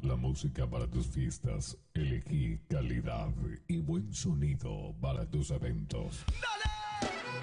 La música para tus fiestas. Elegí calidad y buen sonido para tus eventos.